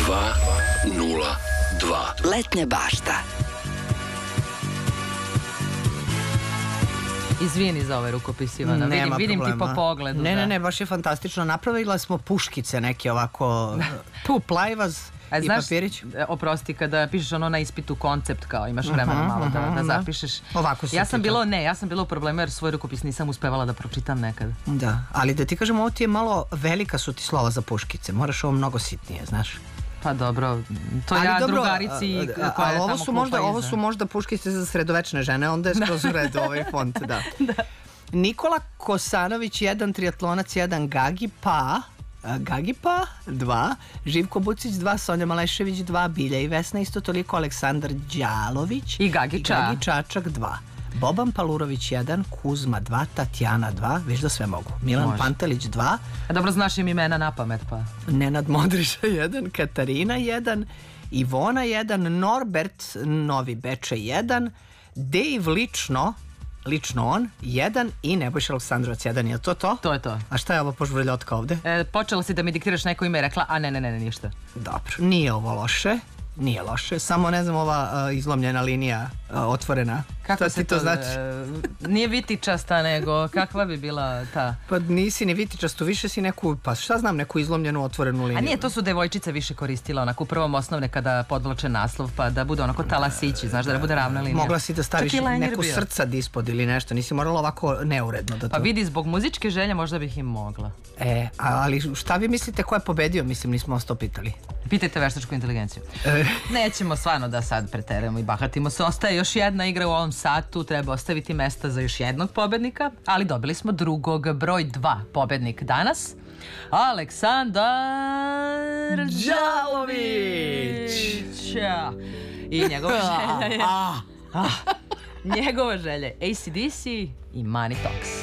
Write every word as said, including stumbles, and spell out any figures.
dva nula dva. Letnja bašta. Izvini za ove rukopis, Ivana. Vidim, vidim ti po pogledu. Ne, ne, ne, baš je fantastično. Napravila smo puškice neke ovako, tu plajvaz i papirić. Oprosti, kada pišeš ono na ispitu koncept, kao imaš vremena malo da zapišeš. Ovako su ja sam bilo, ne, ja sam bila u problemu jer svoj rukopis nisam uspevala da pročitam nekad. Da, ali da ti kažem, ovo ti je malo velika su ti slova za puškice. Moraš ovo mnogo sitnije, znaš. Pa dobro, to ja drugarici koja je tamo klupa Ovo su možda puškice za sredovečne žene, onda je skroz u redu ovaj font, da. Nikola Kosanović, jedan triatlonac, jedan Gagipa, Gagipa, dva, Živko Bucić, dva, Sonja Malešević, dva, Bilja i Vesna, isto toliko, Aleksandar Đalović i Gagi Čačak, dva. Boban Palurović jedan, Kuzma dva, Tatjana dva, viš da sve mogu. Milan Pantelić dva. A dobro znaš im imena na pamet pa. Nenad Modriša jedan, Katarina jedan, Ivona jedan, Norbert Novi Beče jedan, Dave lično, lično on, jedan i Nebojša Aleksandrovac jedan. Je to to? To je to. A šta je ovo požvrljotka ovde? Počela si da mi diktiraš neko ime i rekla, a ne, ne, ne, ništa. Dobro, nije ovo loše. Nije loše, samo ne znam ova izlomljena linija otvorena. Kako se to znači? Nije vitičasta, nego kakva bi bila ta? Pa nisi ni vitičastu, više si neku, pa šta znam, neku izlomljenu otvorenu liniju. A nije, to su devojčice više koristila, onako u prvom osnovne kada podvlače naslov, pa da bude onako talasići, znaš, da ne bude ravna linija. Mogla si da staviš neku srcad ispod ili nešto, nisi morala ovako neuredno da to... Pa vidi, zbog muzičke želje možda bih im mogla. E, ali šta vi mislite ko je pobedio? Mislim, nismo vas to pitali. Pitajte veštačku inteligenciju. Nećemo stvarno da sad preterujemo i bahatimo se. Ostaje još jedna igra u ovom satu, treba ostaviti mesta za još jednog pobednika, ali dobili smo drugog, broj dva pobednik danas. Aleksandar Đalović! I njegova želja je... Njegova želja je A C D C i Money Talks.